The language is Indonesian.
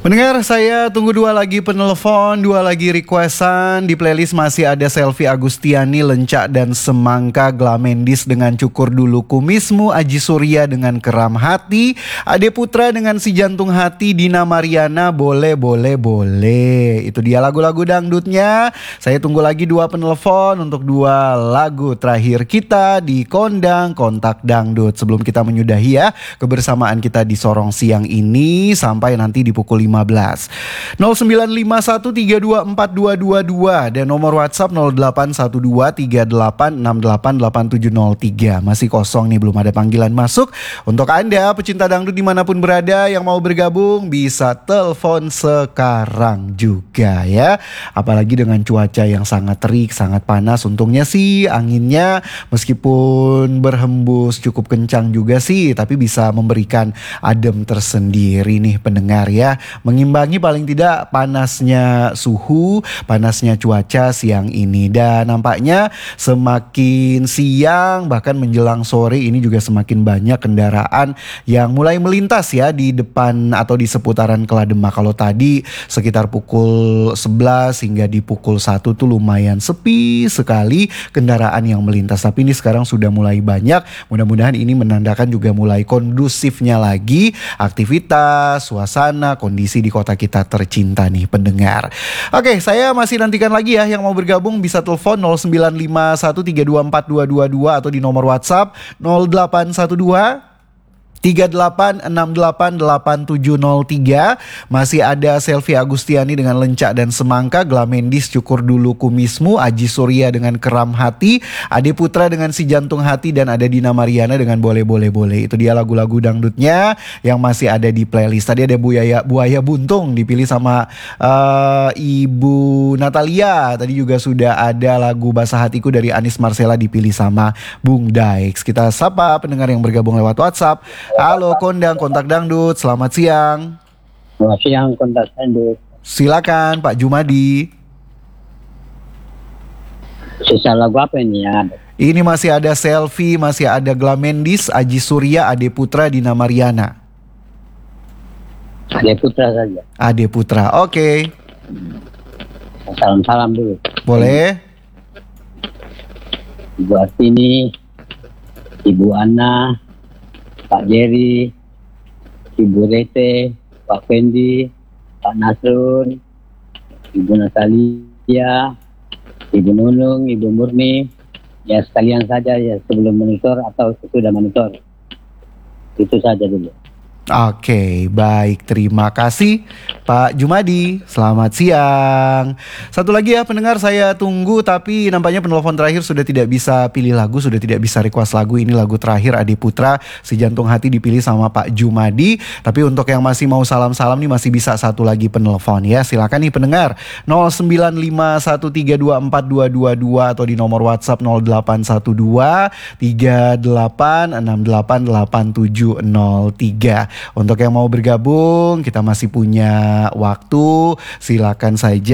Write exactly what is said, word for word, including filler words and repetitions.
Mendengar, saya tunggu dua lagi penelpon, dua lagi requestan. Di playlist masih ada Selvi Agustiani, Lencak dan Semangka, Glamendis dengan Cukur Dulu Kumismu, Aji Surya dengan Keram Hati, Ade Putra dengan Si Jantung Hati, Dina Mariana, Boleh Boleh Boleh. Itu dia lagu-lagu dangdutnya. Saya tunggu lagi dua penelpon untuk dua lagu terakhir kita di Kondang Kontak Dangdut. Sebelum kita menyudahi ya kebersamaan kita di Sorong siang ini sampai nanti di pukul lima belas. nol sembilan lima satu tiga dua empat dua dua dua dan nomor WhatsApp nol delapan satu dua tiga delapan enam delapan delapan tujuh nol tiga. Masih kosong nih, belum ada panggilan masuk. Untuk Anda pecinta dangdut dimanapun berada yang mau bergabung bisa telepon sekarang juga ya. Apalagi dengan cuaca yang sangat terik, sangat panas. Untungnya sih anginnya meskipun berhembus cukup kencang juga sih, tapi bisa memberikan adem tersendiri nih pendengar ya. Mengimbangi paling tidak panasnya suhu, panasnya cuaca siang ini. Dan nampaknya semakin siang bahkan menjelang sore ini juga semakin banyak kendaraan yang mulai melintas ya di depan atau di seputaran Kelademak. Kalau tadi sekitar pukul sebelas hingga di pukul satu tuh lumayan sepi sekali kendaraan yang melintas. Tapi ini sekarang sudah mulai banyak. Mudah-mudahan ini menandakan juga mulai kondusifnya lagi aktivitas, suasana, kondisi di kota kita tercinta nih pendengar. Oke, saya masih nantikan lagi ya yang mau bergabung bisa telepon nol sembilan lima satu tiga dua empat dua dua dua atau di nomor WhatsApp nol delapan satu dua tiga delapan enam delapan delapan tujuh nol tiga. Masih ada Selvi Agustiani dengan Lencak dan Semangka, Glamendis Cukur Dulu Kumismu, Aji Surya dengan Keram Hati, Ade Putra dengan Si Jantung Hati, dan ada Dina Mariana dengan Boleh Boleh Boleh. Itu dia lagu-lagu dangdutnya yang masih ada di playlist. Tadi ada Buaya Buaya Buntung dipilih sama uh, Ibu Natalia. Tadi juga sudah ada lagu Basah Hatiku dari Anis Marcella dipilih sama Bung Daix. Kita sapa pendengar yang bergabung lewat WhatsApp. Halo Kondang Kontak Dangdut, selamat siang. Selamat siang Kontak Dangdut. Silakan Pak Jumadi. Sisa lagu apa ini yang ada? Ini masih ada Selvi, masih ada Glamendis, Aji Surya, Ade Putra, Dina Mariana. Ade Putra saja. Ade Putra, oke. Okay. Salam-salam dulu. Boleh. Ibu Artini, Ibu Ana, Pak Jerry, Ibu Rete, Pak Fendi, Pak Nasrun, Ibu Natalia, Ibu Nunung, Ibu Murni. Ya sekalian saja ya sebelum monitor atau sudah monitor. Itu saja dulu. Oke, baik, terima kasih Pak Jumadi. Selamat siang. Satu lagi ya pendengar, saya tunggu tapi nampaknya penelpon terakhir sudah tidak bisa pilih lagu, sudah tidak bisa request lagu. Ini lagu terakhir Ade Putra, Si Jantung Hati dipilih sama Pak Jumadi. Tapi untuk yang masih mau salam-salam nih masih bisa satu lagi penelpon ya. Silakan nih pendengar nol sembilan lima satu tiga dua empat dua dua dua atau di nomor WhatsApp nol delapan satu dua tiga delapan enam delapan delapan tujuh nol tiga. Untuk yang mau bergabung, kita masih punya waktu. Silakan saja.